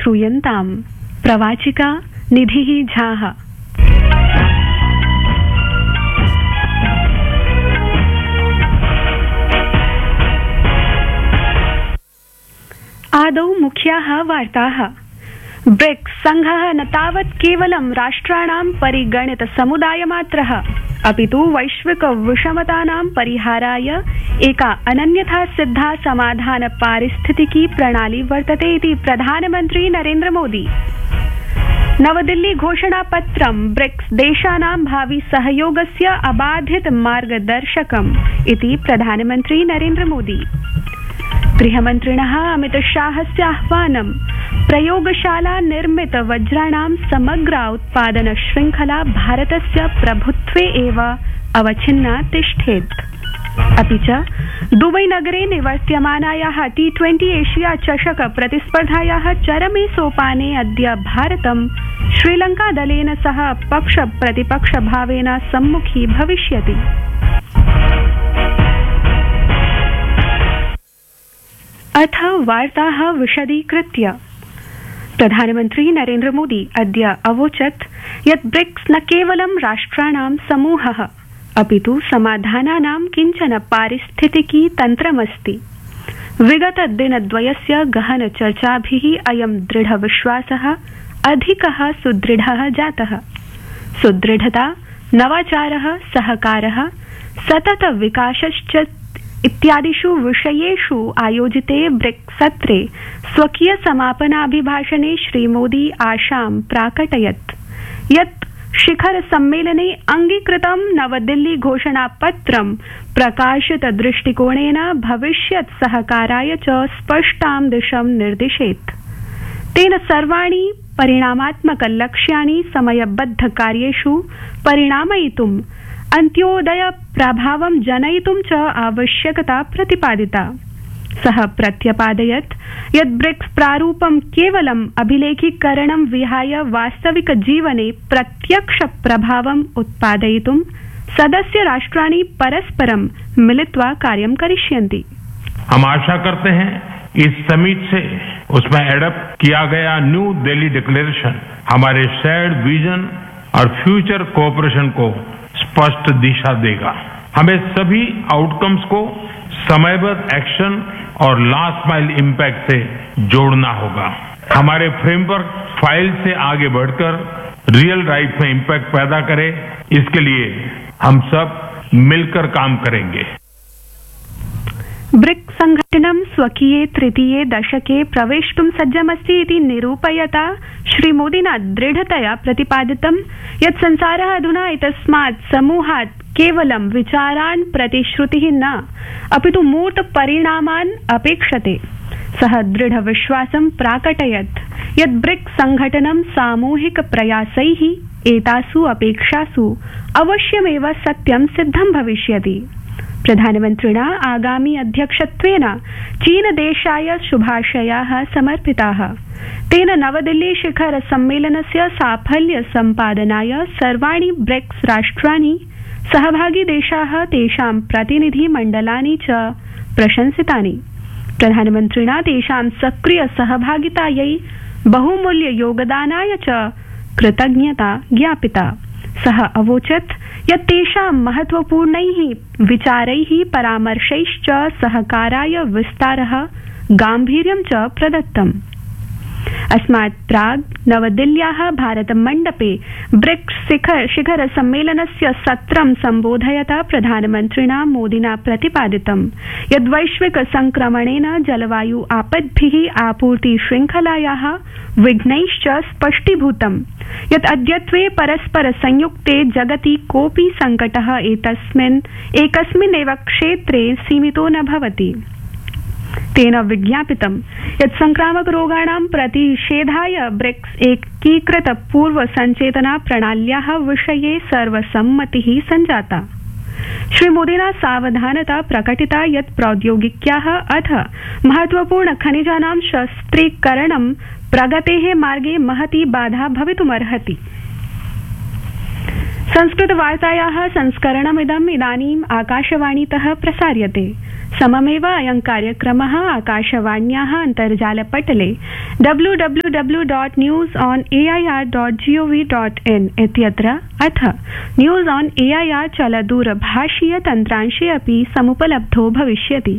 श्रूयन्ताम् प्रवाचिका निधिः झाः। आदौ मुख्याः वार्ताः। ब्रिक्स संघः न तावत् केवलं राष्ट्राणां परिगणित समुदायमात्रः अपितु वैश्विक विषमतानां परिहाराय एका अनन्यथा सिद्धा समाधान पारिस्थितिकी प्रणाली वर्तते इति प्रधानमन्त्री नरेन्द्र मोदी। नवदिल्ली घोषणापत्रं ब्रिक्स देशानां भावि सहयोगस्य अबाधित मार्गदर्शकम् इति प्रधानमन्त्री नरेन्द्र मोदी। गृहमन्त्रिणः अमितशाहस्य आह्वानं प्रयोगशाला निर्मित वज्राणां समग्र उत्पादन श्रृंखला भारतस्य प्रभुत्वे एव अवच्छिन्ना तिष्ठेत्। अपि च दुबई नगरे निवर्त्यमानायाः T20 एशिया चषक प्रतिस्पर्धायाः चरमे सोपाने अद्य भारतं श्रीलंका दलेन सह पक्ष प्रतिपक्ष भावेन सम्मुखी भविष्यति। अथ वार्ताः विशदीकृत्य। प्रधानमन्त्री नरेन्द्र मोदी अद्य अवोचत् यत् ब्रिक्स न केवलं राष्ट्राणां समूहः अपितु समाधानानां किञ्चन पारिस्थितिकी तन्त्रमस्ति। विगत दिनद्वयस्य गहन चर्चाभिः अयं दृढविश्वासः अधिकः सुदृढः जातः। सुदृढता, नवाचारः, सहकारः, सतत विकासश्च इत्यादिषु विषयेषु आयोजिते ब्रिक्स सत्रे स्वकीय समापनाभिभाषणे श्रीमोदी आशां प्राकटयत् यत् शिखर सम्मेलने अंगीकृतं नवदिल्ली घोषणापत्रं प्रकाशित दृष्टिकोणेन भविष्यत् सहकाराय च स्पष्टां दिशां निर्दिशेत्। तेन सर्वाणि परिणामात्मक लक्ष्याणि समयबद्ध कार्येषु परिणामयितुम् अन्त्योदय प्रभावं जनयितुं च आवश्यकता प्रतिपादिता। सः प्रत्यपादयत् यत् ब्रिक्स प्रारूपं केवलम् अभिलेखीकरणं विहाय वास्तविक जीवने प्रत्यक्ष प्रभावम् उत्पादयितुं सदस्य राष्ट्राणि परस्परं मिलित्वा कार्यं करिष्यन्ति। हम आशा करते हैं इस समिट से उसमें एडप्ट किया गया न्यू दिल्ली डिक्लेरेशन हमारे शेयर्ड विजन और फ्यूचर कोऑपरेशन को स्पष्ट दिशा देगा। हमें सभी आउटकम्स को समयबद्ध एक्शन और लास्ट माइल इम्पैक्ट से जोड़ना होगा। हमारे फ्रेमवर्क फाइल से आगे बढ़कर रियल लाइफ में इम्पैक्ट पैदा करे, इसके लिए हम सब मिलकर काम करेंगे। ब्रिक्स संघटनं स्वकीये तृतीये दशके प्रवेष्टुं सज्जमस्ति इति निरूपयता श्रीमोदिना दृढतया प्रतिपादितं यत् संसारः अधुना एतस्मात् समूहात् केवलं विचारान् प्रतिश्रुतिः न अपितु मूर्त परिणामान् अपेक्षते। सः दृढविश्वासं प्राकटयत् यत् ब्रिक्स संघटनं सामूहिक प्रयासैः एतासु अपेक्षासु अवश्यमेव सत्यं सिद्धं भविष्यति। प्रधानमन्त्रिणा आगामी अध्यक्षत्वेन चीनदेशाय शुभाशयाः समर्पिताः। तेन नवदिल्ली शिखर सम्मेलनस्य साफल्य सम्पादनाय सर्वाणि ब्रिक्स राष्ट्राणि सहभागी देशाः तेषां प्रतिनिधिमण्डलानि च प्रशंसितानि। प्रधानमन्त्रिणा तेषां सक्रिय सहभागितायै बहुमूल्य योगदानाय च कृतज्ञता ज्ञापिता। सः अवोचत् यत् तेषां महत्वपूर्णैः विचारैः परामर्शैश्च सहकाराय विस्तारः गाम्भीर्यं च प्रदत्तम्। अस्मात् प्राग् नवदिल्ल्याः भारतमण्डपे ब्रिक्स शिखर सम्मेलनस्य सत्रं सम्बोधयता प्रधानमन्त्रिणा मोदिना प्रतिपादितं यत् वैश्विक संक्रमणेन जलवायु आपद्भिः आपूर्ति श्रृंखलायाः विघ्नैश्च स्पष्टीभूतं यत् अद्यत्वे परस्पर संयुक्ते जगति कोऽपि संकटः एकस्मिन्नेव क्षेत्रे सीमितो न भवति। तेन विज्ञापितं यत् संक्रामक रोगाणां प्रतिषेधाय ब्रिक्स एकीकृत पूर्व संचेतना प्रणाल्याः विषये सर्वसम्मतिः सञ्जाता। श्रीमोदिना सावधानता प्रकटिता यत् प्रौद्योगिक्याः अथ महत्वपूर्ण खनिजानां शस्त्रीकरणं प्रगतेः मार्गे महती बाधा भवितुमर्हति। संस्कृतवार्तायाः संस्करणमिदम् इदानीम् आकाशवाणीतः प्रसार्यते। सममेव अयं कार्यक्रमः आकाशवाण्याः अन्तर्जालपटले www.newsonair.gov.in इत्यत्र अथ न्यूज़ ऑन एआईआर चलदूरभाषीय तन्त्रांशे अपि समुपलब्धो भविष्यति।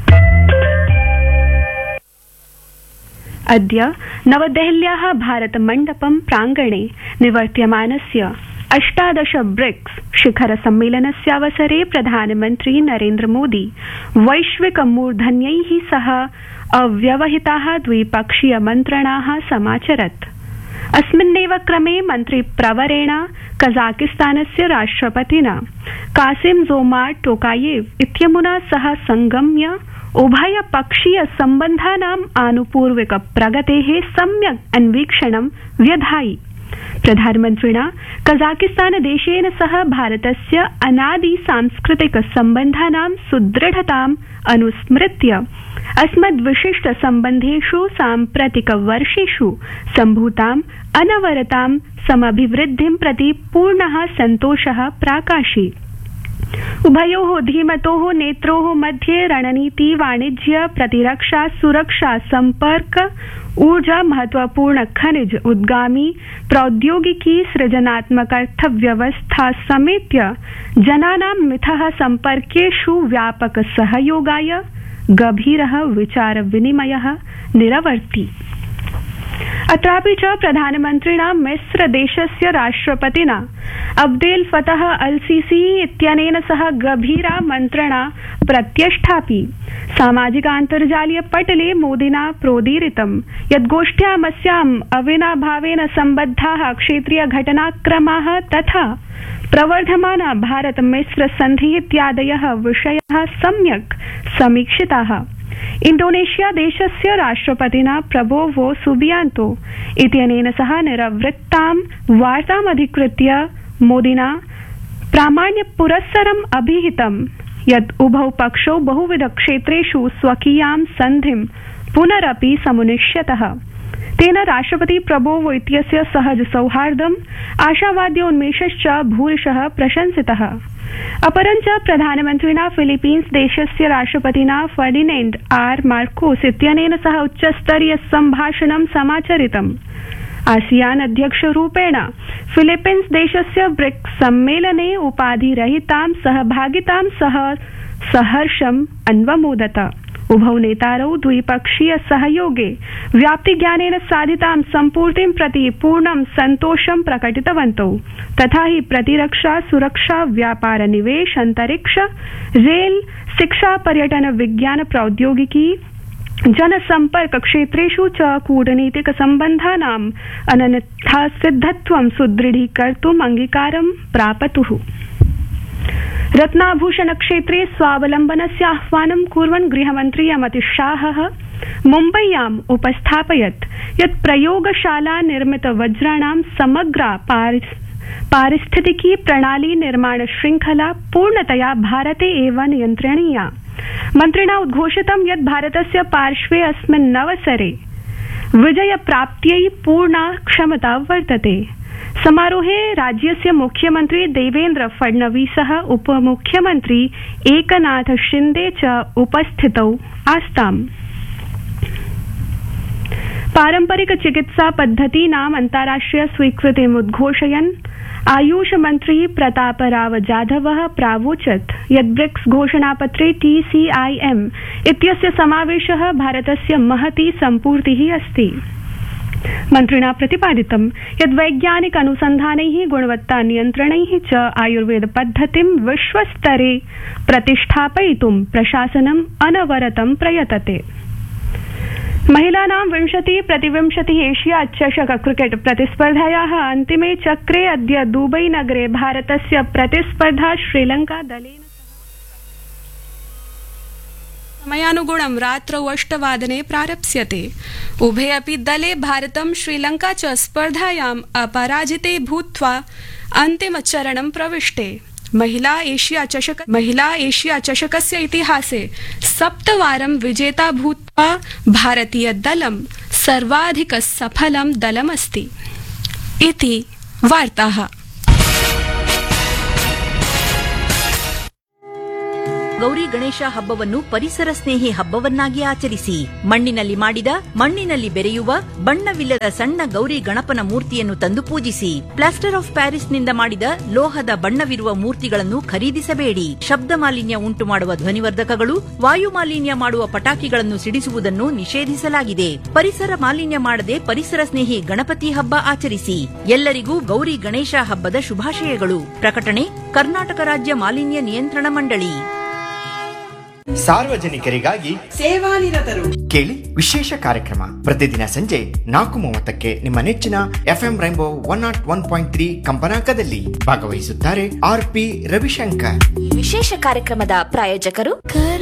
अद्य नवदेहल्याः भारतमण्डपं प्राङ्गणे निवर्त्यमानस्य 18 ब्रिक्स शिखर सम्मेलनस्यावसरे प्रधानमन्त्री नरेन्द्र मोदी वैश्विक मूर्धन्यैः सह अव्यवहिताः द्विपक्षीय मन्त्रणाः समाचरत्। अस्मिन्नेव क्रमे मन्त्रिप्रवरेण कजाकिस्तानस्य राष्ट्रपतिना कासिम जोमार्ट टोकायेव इत्यमुना सह संगम्य उभयपक्षीय सम्बन्धानाम् आनुपूर्विक प्रगतेः सम्यक् अन्वीक्षणं व्यधायि। प्रधानमन्त्रिणा कजाकिस्तान देशेन सह भारतस्य अनादि सांस्कृतिक सम्बन्धानां सुदृढताम् अनुस्मृत्य अस्मद्विशिष्ट सम्बन्धेषु साम्प्रतिक वर्षेषु सम्भूताम् अनवरतां समभिवृद्धिं प्रति पूर्णः सन्तोषः प्राकाशि। उभयोः धीमतोः नेत्रोः मध्ये रणनीति वाणिज्य प्रतिरक्षा सुरक्षा संपर्क ऊर्जा महत्वपूर्ण खनिज उद्गामी प्रौद्योगिकी सृजनात्मक अर्थव्यवस्था समेत्य जनानां मिथः सम्पर्केषु व्यापक सहयोगाय गभीरः विचार विनिमयः निरवर्ति। अत्रापि च प्रधानमन्त्रिणा मिस्र देशस्य राष्ट्रपतिना अब्देल फतह अल सीसी इत्यनेन सह गभीरा मन्त्रणा प्रत्यष्ठापि। सामाजिकान्तर्जालीय पटले मोदिना प्रोदीरितं यत् गोष्ठ्यामस्याम् अविनाभावेन सम्बद्धाः क्षेत्रीय घटनाक्रमाः तथा प्रवर्धमाना भारत मिस्र सन्धि इत्यादयः विषयाः सम्यक् समीक्षिताः। इंडोनेशिया देशस्य राष्ट्रपतिना प्रबोवो सुबियांतो इत्यनेन सह निरवृत्तां वार्तामधिकृत्य मोदिना प्रामाण्यपुरस्सरम् अभिहितं यत् उभौ पक्षौ बहुविध क्षेत्रेषु स्वकीयां सन्धिं पुनरपि समुन्निश्यतः। तेन राष्ट्रपति प्रबोवो इत्यस्य सहज सौहार्दम् आशावाद्योन्मेषश्च भूरिशः प्रशंसितः। अपरञ्च प्रधानमन्त्रिणा फिलीपीन्स देशस्य राष्ट्रपतिना फर्डिनेंड आर मार्कोस इत्यनेन सह उच्चस्तरीय सम्भाषणं समाचरितम्। आसियान अध्यक्षरूपेण फिलीपीन्स देशस्य ब्रिक्स सम्मेलने उपाधिरहितां सहभागितां सह सहर्षम् अन्वमोदत। उभौ नेतारौ द्विपक्षीय सहयोगे व्याप्तिज्ञानेन साधितां सम्पूर्तिं प्रति पूर्णं सन्तोषं प्रकटितवन्तौ। तथा हि प्रतिरक्षा सुरक्षा व्यापार निवेश अंतरिक्ष रेल शिक्षा पर्यटन विज्ञान प्रौद्योगिकी जनसंपर्क क्षेत्रेषु च कूटनीतिक सम्बन्धानाम् अनन्यथा सिद्धत्वं सुदृढीकर्तुम् अंगीकारं प्रापतुः। रत्नाभूषण क्षेत्रे स्वावलम्बनस्य आह्वानं कुर्वन् गृहमन्त्री अमित शाहः मुम्बय्याम् उपस्थापयत् यत् प्रयोगशाला निर्मित वज्राणां समग्रा पारिस्थितिकी प्रणाली निर्माण श्रृंखला पूर्णतया भारते एव नियन्त्रणीया। मन्त्रिणा उद्घोषितं यत् भारतस्य पार्श्वे अस्मिन्नवसरे विजयप्राप्त्यै पूर्णा क्षमता वर्तते। समारोहे राज्यस्य मुख्यमंत्री देवेन्द्र फडणवीसः उपमुख्यमंत्री एकनाथ शिंदे च उपस्थितौ आस्ताम्। पारंपरिक चिकित्सा पद्धतीनाम् अन्ताराष्ट्रिय स्वीकृतिम् उद्घोषयन् आयुष मंत्री प्रतापराव जाधवः प्रावोचत् यत् ब्रिक्स घोषणापत्रे TCIM इत्यस्य समावेशः भारतस्य महती सम्पूर्तिः अस्ति। मन्त्रिणा प्रतिपादितं यत् वैज्ञानिक अनुसन्धानैः गुणवत्ता नियन्त्रणैः च आयुर्वेद पद्धतिं विश्वस्तरे प्रतिष्ठापयितुं प्रशासनम् अनवरतं प्रयतते। महिलानां 20x20 एशिया चषक क्रिकेट प्रतिस्पर्धायाः अन्तिमे चक्रे अद्य दुबई नगरे भारतस्य प्रतिस्पर्धा श्रीलंका दलेन समयानुगुणं रात्रौ 8 प्रारप्स्यते। उभे अपि दले भारतं श्रीलंका च स्पर्धायाम् अपराजिते भूत्वा अन्तिमचरणं प्रविष्टे। महिला एशिया चषकस्य इतिहासे 7 वारं विजेता भूत्वा भारतीय दलं सर्वाधिक सफलं दलमस्ति। इति वार्ताः। ಗೌರಿ ಗಣೇಶ ಹಬ್ಬವನ್ನು ಪರಿಸರ ಸ್ನೇಹಿ ಹಬ್ಬವನ್ನಾಗಿ ಆಚರಿಸಿ. ಮಣ್ಣಿನಲ್ಲಿ ಮಾಡಿದ, ಮಣ್ಣಿನಲ್ಲಿ ಬೆರೆಯುವ, ಬಣ್ಣವಿಲ್ಲದ ಸಣ್ಣ ಗೌರಿ ಗಣಪನ ಮೂರ್ತಿಯನ್ನು ತಂದು ಪೂಜಿಸಿ. ಪ್ಲಾಸ್ಟರ್ ಆಫ್ ಪ್ಯಾರಿಸ್ನಿಂದ ಮಾಡಿದ ಲೋಹದ ಬಣ್ಣವಿರುವ ಮೂರ್ತಿಗಳನ್ನು ಖರೀದಿಸಬೇಡಿ. ಶಬ್ದ ಮಾಲಿನ್ಯ ಉಂಟು ಮಾಡುವ ಧ್ವನಿವರ್ಧಕಗಳು, ವಾಯು ಮಾಲಿನ್ಯ ಮಾಡುವ ಪಟಾಕಿಗಳನ್ನು ಸಿಡಿಸುವುದನ್ನು ನಿಷೇಧಿಸಲಾಗಿದೆ. ಪರಿಸರ ಮಾಲಿನ್ಯ ಮಾಡದೆ ಪರಿಸರ ಸ್ನೇಹಿ ಗಣಪತಿ ಹಬ್ಬ ಆಚರಿಸಿ. ಎಲ್ಲರಿಗೂ ಗೌರಿ ಗಣೇಶ ಹಬ್ಬದ ಶುಭಾಶಯಗಳು. ಪ್ರಕಟಣೆ ಕರ್ನಾಟಕ ರಾಜ್ಯ ಮಾಲಿನ್ಯ ನಿಯಂತ್ರಣ ಮಂಡಳಿ. ಸಾರ್ವಜನಿಕರಿಗಾಗಿ ಸೇವಾನಿರತರು ಕೇಳಿ ವಿಶೇಷ ಕಾರ್ಯಕ್ರಮ ಪ್ರತಿದಿನ ಸಂಜೆ 4:30 ನಿಮ್ಮ ನೆಚ್ಚಿನ FM ರೈನ್ಬೋ 101.3 ಕಂಪನಾಂಕದಲ್ಲಿ. ಭಾಗವಹಿಸುತ್ತಾರೆ RP ರವಿಶಂಕರ್. ವಿಶೇಷ ಕಾರ್ಯಕ್ರಮದ ಪ್ರಾಯೋಜಕರು